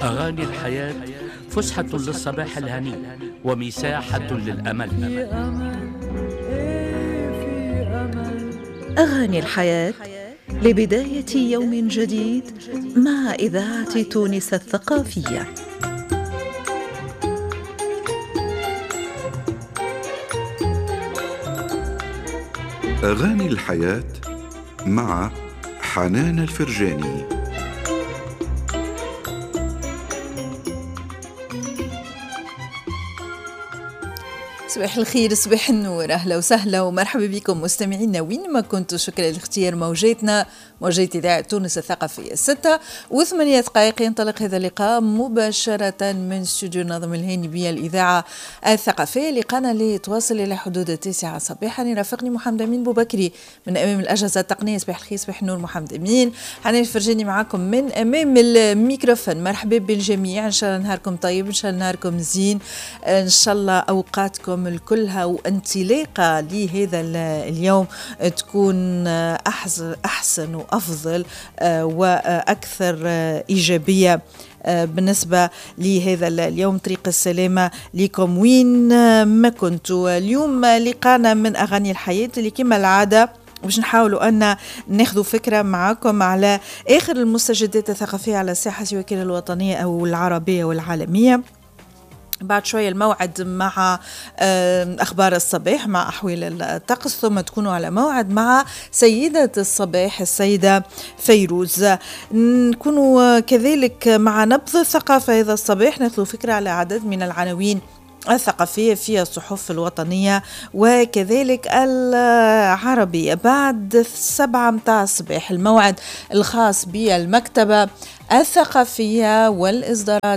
أغاني الحياة فسحة للصباح الهني ومساحة للأمل. أغاني الحياة لبداية يوم جديد مع إذاعة تونس الثقافية. أغاني الحياة مع حنان الفرجاني. صباح الخير، صباح النور، أهلا وسهلا ومرحبا بكم مستمعينا وين ما كنتوا. شكرا لاختيار موجاتنا، موجة إذاعة تونس الثقافية. 6:08 ينطلق هذا اللقاء مباشرة من استوديو النظم الهاني بيا الإذاعة الثقافية. لقاءنا اللي يتواصل إلى حدود 9 صباحا. يرافقني محمد أمين بوبكري من أمام الأجهزة التقنية. صباح الخير، صباح النور محمد أمين. حنان الفرجاني معكم من أمام الميكروفون. مرحبا بالجميع، إن شاء الله نهاركم طيب، إن شاء الله نهاركم زين، إن شاء الله أوقاتكم الكلها وانطلاقة لهذا اليوم تكون أحسن وأفضل وأكثر إيجابية بالنسبة لهذا اليوم. طريق السلامة لكم وين ما كنتوا. اليوم لقانا من أغاني الحياة اللي كما العادة باش نحاولوا أن ناخذوا فكرة معكم على آخر المستجدات الثقافية على الساحة سواء كانت الوطنية أو العربية والعالمية. بعد شوية الموعد مع أخبار الصباح مع أحوال الطقس، ثم تكونوا على موعد مع سيدة الصباح السيدة فيروز. نكونوا كذلك مع نبض الثقافة هذا الصباح، ناخذ فكرة على عدد من العناوين الثقافية في الصحف الوطنية وكذلك العربية. بعد 7 متاع الصباح الموعد الخاص بالمكتبة الثقافية والإصدارات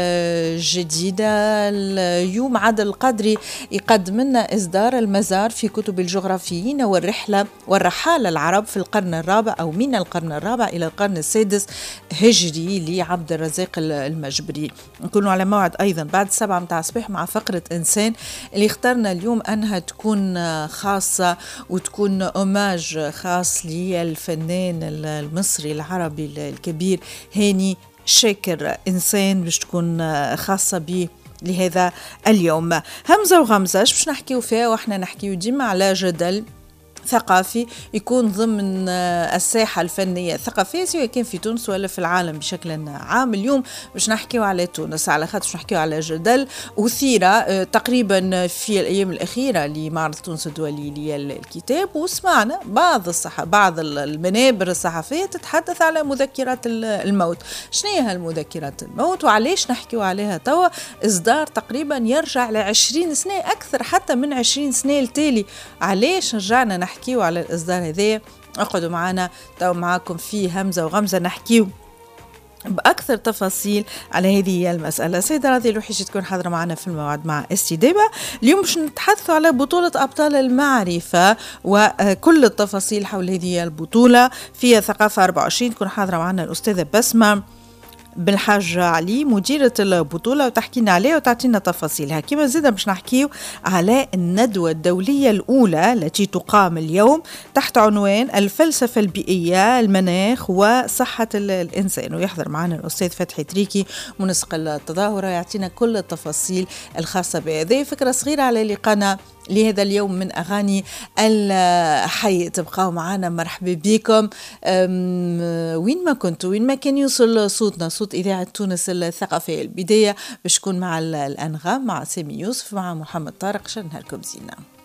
الجديدة. اليوم عادل القدري يقدم لنا إصدار المزار في كتب الجغرافيين والرحالة العرب في القرن الرابع أو من القرن الرابع إلى القرن السادس هجري لعبد الرزاق المجبري. نكونوا على موعد أيضا بعد 7 متاع الصباح مع فقرة إنسان اللي اخترنا اليوم أنها تكون خاصة وتكون أوماج خاص للفنان المصري العربي الكبير هاني شاكر. إنسان باش تكون خاصة به لهذا اليوم. همزة وغمزة باش نحكيو فيها، وإحنا نحكيو ديما على جدل ثقافي يكون ضمن الساحة الفنية الثقافية سواء كان في تونس ولا في العالم بشكل عام. اليوم باش نحكيو على تونس على خاطر نحكيو على جدل أثير تقريبا في الأيام الأخيرة لمعرض تونس الدولي للكتاب، وسمعنا بعض المنابر الصحفية تتحدث على مذكرات الموت. شنو هي هالمذكرات الموت وعليش نحكيو عليها توا؟ إصدار تقريبا يرجع ل20 سنة، أكثر حتى من 20 سنة التالي. عليش رجعنا نحكيو على الإصدار هذا؟ اقعدوا معنا تو معاكم في همزة وغمزة نحكيو بأكثر تفاصيل على هذه المسألة. سيدة راضي الوحيش تكون حاضرة معنا في الموعد مع استدابة. اليوم باش نتحدثوا على بطولة أبطال المعرفة وكل التفاصيل حول هذه البطولة. في ثقافة 24 تكون حاضرة معنا الأستاذة بسمة بالحاج علي مديرة البطولة وتحكينا عليها وتعطينا تفاصيلها. كما زيدا باش نحكيو على الندوة الدولية الأولى التي تقام اليوم تحت عنوان الفلسفة البيئية، المناخ وصحة الإنسان، ويحضر معنا الأستاذ فتحي تريكي منسق التظاهرة ويعطينا كل التفاصيل الخاصة بهذه. فكرة صغيرة على لقانا لهذا اليوم من أغاني الحي. تبقاو معنا، مرحبا بكم وين ما كنتوا، وين ما كان يوصل صوتنا، صوت إذاعة تونس الثقافية. البداية باش تكون مع الأنغام مع سامي يوسف مع محمد طارق. شنو نهاركم زينة.